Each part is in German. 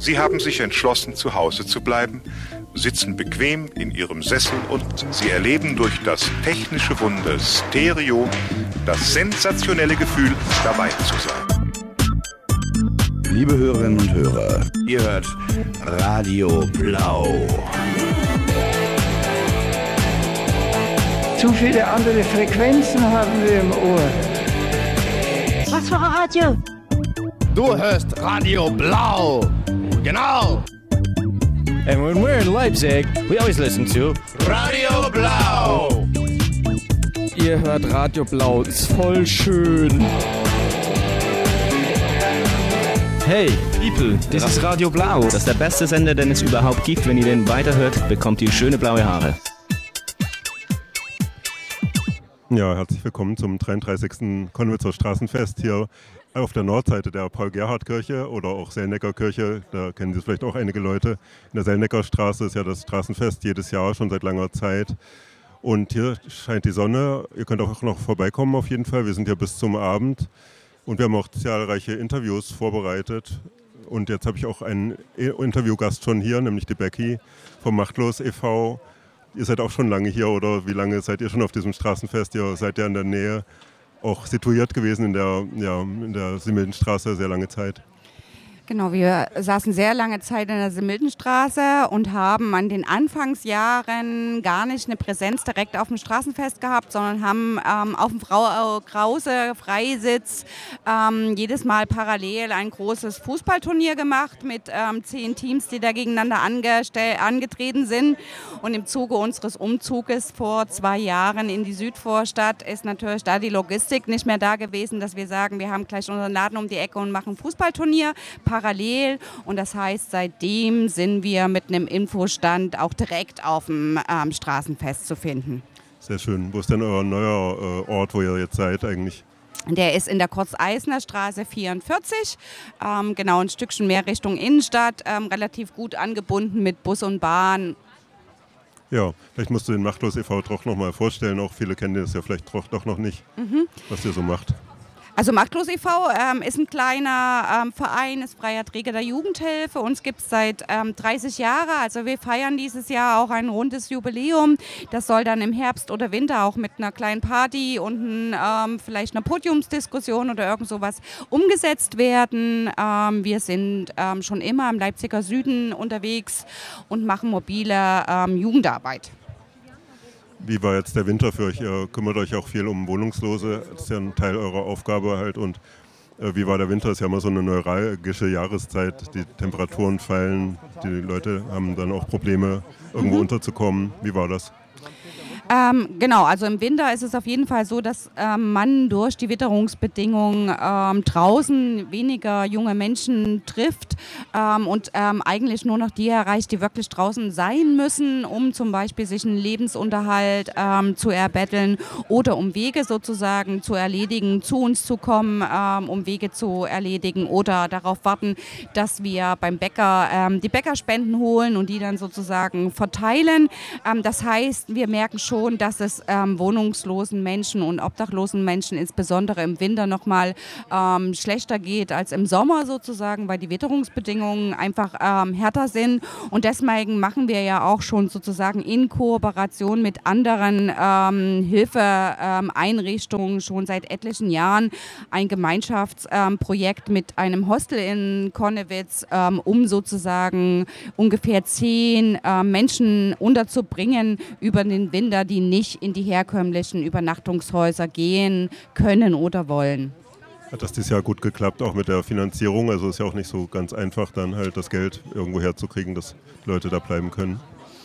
Sie haben sich entschlossen, zu Hause zu bleiben, sitzen bequem in ihrem Sessel und sie erleben durch das technische Wunder Stereo das sensationelle Gefühl, dabei zu sein. Liebe Hörerinnen und Hörer, ihr hört Radio Blau. Zu viele andere Frequenzen haben wir im Ohr. Was für ein Radio? Du hörst Radio Blau. Genau. And when we're in Leipzig, we always listen to Radio Blau. Ihr hört Radio Blau, ist voll schön. Hey, People, das ist Radio Blau. Das ist der beste Sender, den es überhaupt gibt. Wenn ihr den weiterhört, bekommt ihr schöne blaue Haare. Ja, herzlich willkommen zum 33. Konnewitzer Straßenfest hier auf der Nordseite der Paul-Gerhardt-Kirche oder auch Selnecker-Kirche. Da kennen Sie vielleicht auch einige Leute. In der Selneckerstraße ist ja das Straßenfest jedes Jahr schon seit langer Zeit. Und hier scheint die Sonne. Ihr könnt auch noch vorbeikommen auf jeden Fall. Wir sind hier bis zum Abend. Und wir haben auch zahlreiche Interviews vorbereitet. Und jetzt habe ich auch einen Interviewgast schon hier, nämlich die Becky vom Machtlos e.V. Ihr seid auch schon lange hier, oder wie lange seid ihr schon auf diesem Straßenfest? Ihr seid ja in der Nähe auch situiert gewesen in der Simildenstraße sehr lange Zeit. Genau, wir saßen sehr lange Zeit in der Simildenstraße und haben an den Anfangsjahren gar nicht eine Präsenz direkt auf dem Straßenfest gehabt, sondern haben auf dem Frau Krause Freisitz jedes Mal parallel ein großes Fußballturnier gemacht mit 10 Teams, die da gegeneinander angetreten sind. Und im Zuge unseres Umzuges vor 2 Jahren in die Südvorstadt ist natürlich da die Logistik nicht mehr da gewesen, dass wir sagen, wir haben gleich unseren Laden um die Ecke und machen Fußballturnier parallel, und das heißt, seitdem sind wir mit einem Infostand auch direkt auf dem Straßenfest zu finden. Sehr schön. Wo ist denn euer neuer Ort, wo ihr jetzt seid eigentlich? Der ist in der Kurz-Eisner Straße 44, genau ein Stückchen mehr Richtung Innenstadt, relativ gut angebunden mit Bus und Bahn. Ja, vielleicht musst du den Machtlos e.V. doch noch mal vorstellen, auch viele kennen das ja vielleicht doch noch nicht, was ihr so macht. Also Machtlos e.V. Ist ein kleiner Verein, ist freier Träger der Jugendhilfe. Uns gibt es seit 30 Jahren. Also wir feiern dieses Jahr auch ein rundes Jubiläum. Das soll dann im Herbst oder Winter auch mit einer kleinen Party und vielleicht einer Podiumsdiskussion oder irgend sowas umgesetzt werden. Wir sind schon immer im Leipziger Süden unterwegs und machen mobile Jugendarbeit. Wie war jetzt der Winter für euch? Ihr kümmert euch auch viel um Wohnungslose. Das ist ja ein Teil eurer Aufgabe halt. Und wie war der Winter? Das ist ja immer so eine neuralgische Jahreszeit. Die Temperaturen fallen, die Leute haben dann auch Probleme, irgendwo unterzukommen. Wie war das? Genau, also im Winter ist es auf jeden Fall so, dass man durch die Witterungsbedingungen draußen weniger junge Menschen trifft und eigentlich nur noch die erreicht, die wirklich draußen sein müssen, um zum Beispiel sich einen Lebensunterhalt zu erbetteln oder um Wege sozusagen zu erledigen, zu uns zu kommen, um Wege zu erledigen oder darauf warten, dass wir beim Bäcker die Bäckerspenden holen und die dann sozusagen verteilen. Das heißt, wir merken schon, dass es wohnungslosen Menschen und obdachlosen Menschen insbesondere im Winter noch mal schlechter geht als im Sommer sozusagen, weil die Witterungsbedingungen einfach härter sind. Und deswegen machen wir ja auch schon sozusagen in Kooperation mit anderen Hilfeeinrichtungen schon seit etlichen Jahren ein Gemeinschaftsprojekt mit einem Hostel in Konnewitz, um sozusagen ungefähr 10 Menschen unterzubringen über den Winter, die nicht in die herkömmlichen Übernachtungshäuser gehen können oder wollen. Hat das dieses Jahr gut geklappt, auch mit der Finanzierung? Also ist ja auch nicht so ganz einfach, dann halt das Geld irgendwo herzukriegen, dass Leute da bleiben können.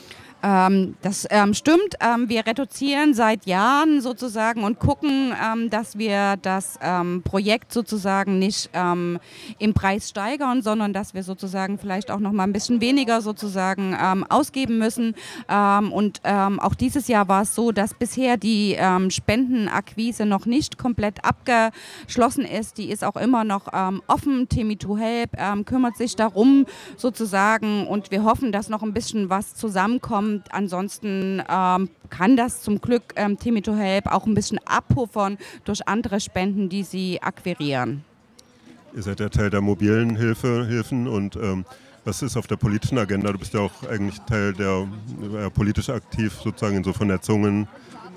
Das stimmt. Wir reduzieren seit Jahren sozusagen und gucken, dass wir das Projekt sozusagen nicht im Preis steigern, sondern dass wir sozusagen vielleicht auch noch mal ein bisschen weniger sozusagen ausgeben müssen. Und auch dieses Jahr war es so, dass bisher die Spendenakquise noch nicht komplett abgeschlossen ist. Die ist auch immer noch offen. Temi2Help kümmert sich darum sozusagen und wir hoffen, dass noch ein bisschen was zusammenkommt. Ansonsten kann das zum Glück Temi2Help auch ein bisschen abpuffern durch andere Spenden, die sie akquirieren. Ihr seid ja Teil der mobilen Hilfen und Was ist auf der politischen Agenda? Du bist ja auch eigentlich Teil der politisch aktiv, sozusagen in so Vernetzungen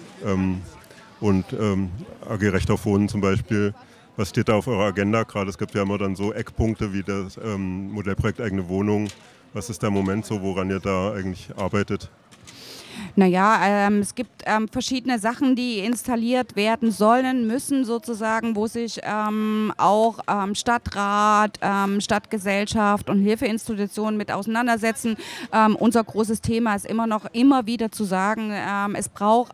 und AG Recht auf Wohnen zum Beispiel. Was steht da auf eurer Agenda gerade? Es gibt ja immer dann so Eckpunkte wie das Modellprojekt eigene Wohnung. Was ist der Moment so, woran ihr da eigentlich arbeitet? Naja, es gibt verschiedene Sachen, die installiert werden sollen, müssen sozusagen, wo sich auch Stadtrat, Stadtgesellschaft und Hilfeinstitutionen mit auseinandersetzen. Unser großes Thema ist immer wieder zu sagen, es braucht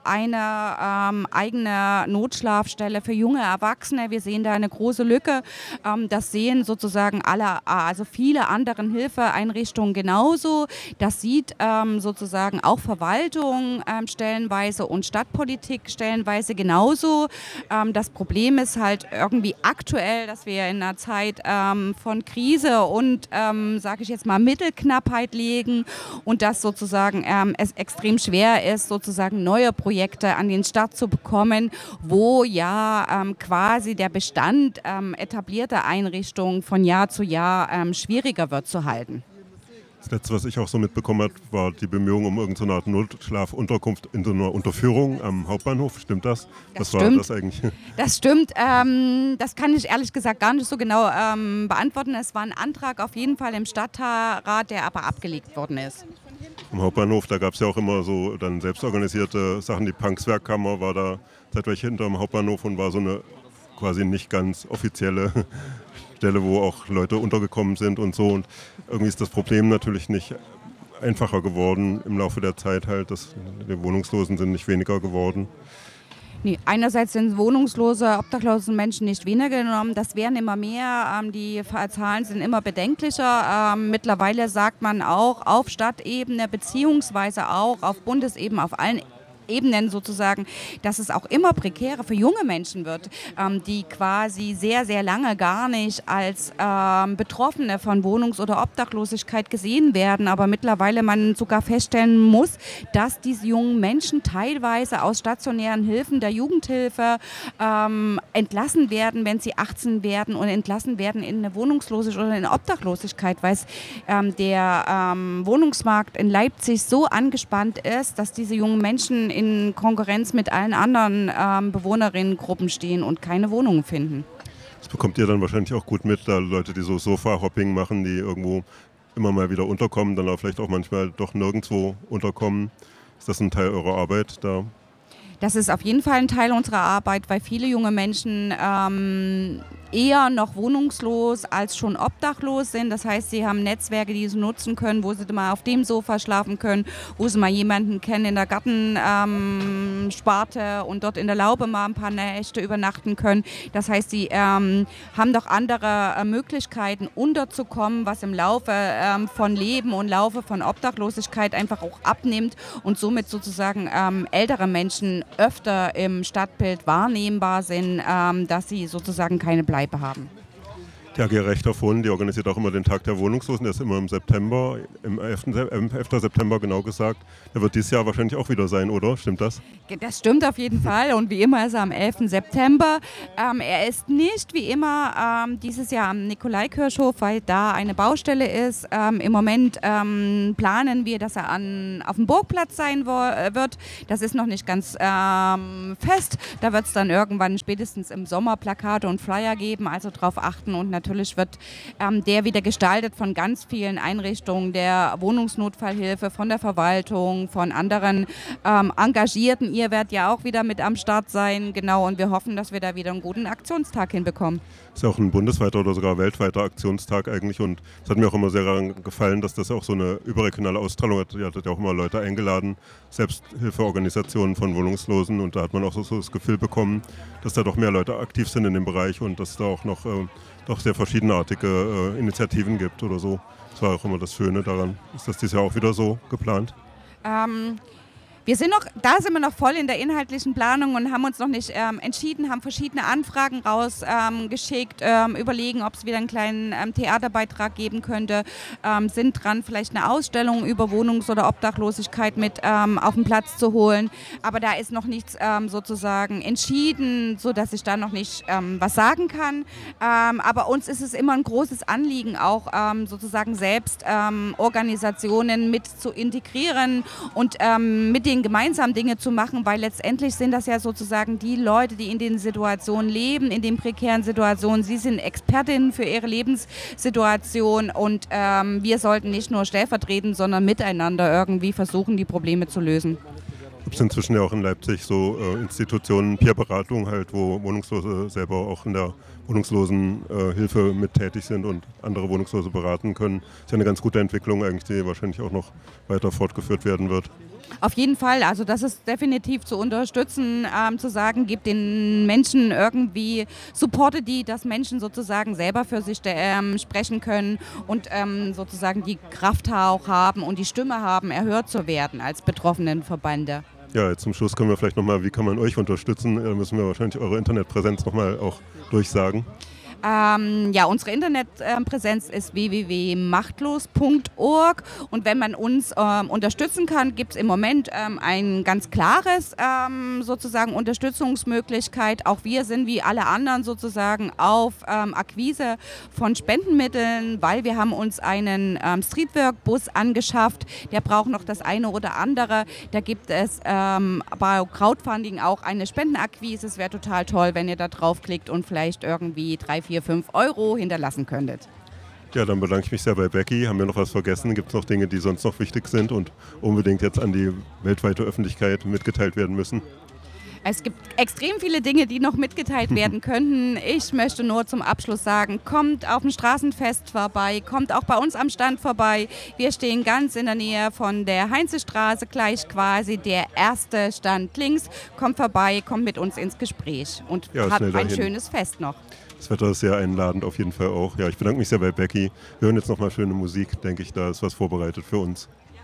eine eigene Notschlafstelle für junge Erwachsene. Wir sehen da eine große Lücke. Das sehen sozusagen also viele anderen Hilfeeinrichtungen genauso. Das sieht sozusagen auch Verwaltung stellenweise und Stadtpolitik stellenweise genauso. Das Problem ist halt irgendwie aktuell, dass wir in einer Zeit von Krise und, sage ich jetzt mal, Mittelknappheit liegen und dass sozusagen es extrem schwer ist, sozusagen neue Projekte an den Start zu bekommen, wo ja quasi der Bestand etablierter Einrichtungen von Jahr zu Jahr schwieriger wird zu halten. Das Letzte, was ich auch so mitbekommen habe, war die Bemühung um irgendeine Art Notschlafunterkunft in so einer Unterführung am Hauptbahnhof. Stimmt das? Was war das eigentlich? Das stimmt. Das kann ich ehrlich gesagt gar nicht so genau beantworten. Es war ein Antrag auf jeden Fall im Stadtrat, der aber abgelegt worden ist. Am Hauptbahnhof, da gab es ja auch immer so dann selbstorganisierte Sachen. Die Punkswerkkammer war da zeitweise hinterm Hauptbahnhof und war so eine quasi nicht ganz offizielle Stelle, wo auch Leute untergekommen sind und so. Und irgendwie ist das Problem natürlich nicht einfacher geworden im Laufe der Zeit halt. Die Wohnungslosen sind nicht weniger geworden. Nee, einerseits sind wohnungslose, obdachlose Menschen nicht weniger genommen, das werden immer mehr, die Zahlen sind immer bedenklicher. Mittlerweile sagt man auch auf Stadtebene beziehungsweise auch auf Bundesebene, auf allen Ebenen sozusagen, dass es auch immer prekärer für junge Menschen wird, die quasi sehr, sehr lange gar nicht als Betroffene von Wohnungs- oder Obdachlosigkeit gesehen werden, aber mittlerweile man sogar feststellen muss, dass diese jungen Menschen teilweise aus stationären Hilfen der Jugendhilfe entlassen werden, wenn sie 18 werden und entlassen werden in eine Wohnungslosigkeit oder in Obdachlosigkeit, weil der Wohnungsmarkt in Leipzig so angespannt ist, dass diese jungen Menschen in Konkurrenz mit allen anderen Bewohnerinnengruppen stehen und keine Wohnungen finden. Das bekommt ihr dann wahrscheinlich auch gut mit, da Leute, die so Sofa-Hopping machen, die irgendwo immer mal wieder unterkommen, dann auch vielleicht auch manchmal doch nirgendwo unterkommen. Ist das ein Teil eurer Arbeit da? Das ist auf jeden Fall ein Teil unserer Arbeit, weil viele junge Menschen eher noch wohnungslos als schon obdachlos sind. Das heißt, sie haben Netzwerke, die sie nutzen können, wo sie mal auf dem Sofa schlafen können, wo sie mal jemanden kennen in der Gartensparte und dort in der Laube mal ein paar Nächte übernachten können. Das heißt, sie haben doch andere Möglichkeiten unterzukommen, was im Laufe von Leben und Laufe von Obdachlosigkeit einfach auch abnimmt und somit sozusagen ältere Menschen öfter im Stadtbild wahrnehmbar sind, dass sie sozusagen keine Bleibe haben. Die AG Recht auf Wohnen, die organisiert auch immer den Tag der Wohnungslosen, der ist immer im September, im 11. September genau gesagt. Der wird dieses Jahr wahrscheinlich auch wieder sein, oder? Stimmt das? Das stimmt auf jeden Fall und wie immer ist er am 11. September. Er ist nicht wie immer dieses Jahr am Nikolaikirchhof, weil da eine Baustelle ist. Im Moment planen wir, dass er auf dem Burgplatz sein wird. Das ist noch nicht ganz fest. Da wird es dann irgendwann spätestens im Sommer Plakate und Flyer geben, also darauf achten und natürlich wird der wieder gestaltet von ganz vielen Einrichtungen, der Wohnungsnotfallhilfe, von der Verwaltung, von anderen Engagierten. Ihr werdet ja auch wieder mit am Start sein, genau, und wir hoffen, dass wir da wieder einen guten Aktionstag hinbekommen. Das ist ja auch ein bundesweiter oder sogar weltweiter Aktionstag eigentlich und es hat mir auch immer sehr daran gefallen, dass das auch so eine überregionale Ausstrahlung hat. Ihr hattet ja auch immer Leute eingeladen, Selbsthilfeorganisationen von Wohnungslosen und da hat man auch so das Gefühl bekommen, dass da doch mehr Leute aktiv sind in dem Bereich und dass da auch noch doch sehr verschiedenartige Initiativen gibt oder so. Das war auch immer das Schöne daran. Ist das dieses Jahr auch wieder so geplant? Da sind wir noch voll in der inhaltlichen Planung und haben uns noch nicht entschieden, haben verschiedene Anfragen rausgeschickt, überlegen, ob es wieder einen kleinen Theaterbeitrag geben könnte, sind dran, vielleicht eine Ausstellung über Wohnungs- oder Obdachlosigkeit mit auf den Platz zu holen. Aber da ist noch nichts sozusagen entschieden, sodass ich da noch nicht was sagen kann. Aber uns ist es immer ein großes Anliegen, auch sozusagen selbst Organisationen mit zu integrieren und mit den gemeinsam Dinge zu machen, weil letztendlich sind das ja sozusagen die Leute, die in den Situationen leben, in den prekären Situationen. Sie sind Expertinnen für ihre Lebenssituation und wir sollten nicht nur stellvertretend, sondern miteinander irgendwie versuchen, die Probleme zu lösen. Gibt es inzwischen ja auch in Leipzig so Institutionen, Peerberatung halt, wo Wohnungslose selber auch in der Wohnungslosenhilfe mit tätig sind und andere Wohnungslose beraten können. Das ist ja eine ganz gute Entwicklung eigentlich, die wahrscheinlich auch noch weiter fortgeführt werden wird. Auf jeden Fall, also das ist definitiv zu unterstützen, zu sagen, gibt den Menschen irgendwie Supporte, dass Menschen sozusagen selber für sich sprechen können und sozusagen die Kraft auch haben und die Stimme haben, erhört zu werden als Betroffenenverbände. Ja, jetzt zum Schluss können wir vielleicht nochmal, wie kann man euch unterstützen? Da müssen wir wahrscheinlich eure Internetpräsenz nochmal auch durchsagen. Unsere Internetpräsenz ist www.machtlos.org und wenn man uns unterstützen kann, gibt es im Moment ein ganz klares sozusagen Unterstützungsmöglichkeit. Auch wir sind wie alle anderen sozusagen auf Akquise von Spendenmitteln, weil wir haben uns einen Streetwork-Bus angeschafft, der braucht noch das eine oder andere. Da gibt es bei Crowdfunding auch eine Spendenakquise. Es wäre total toll, wenn ihr da draufklickt und vielleicht irgendwie 3, 4, 5 Euro hinterlassen könntet. Ja, dann bedanke ich mich sehr bei Becky. Haben wir noch was vergessen? Gibt es noch Dinge, die sonst noch wichtig sind und unbedingt jetzt an die weltweite Öffentlichkeit mitgeteilt werden müssen? Es gibt extrem viele Dinge, die noch mitgeteilt werden könnten. Ich möchte nur zum Abschluss sagen, kommt auf dem Straßenfest vorbei, kommt auch bei uns am Stand vorbei. Wir stehen ganz in der Nähe von der Heinzestraße, gleich quasi der erste Stand links. Kommt vorbei, kommt mit uns ins Gespräch und habt ein schönes Fest noch. Das Wetter ist sehr einladend auf jeden Fall auch. Ja, ich bedanke mich sehr bei Becky. Wir hören jetzt nochmal schöne Musik, denke ich, da ist was vorbereitet für uns.